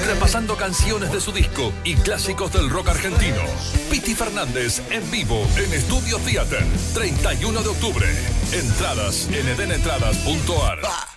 repasando canciones de su disco y clásicos del rock argentino. Piti Fernández en vivo en Estudio Theater, 31 de octubre. Entradas en edenentradas.ar.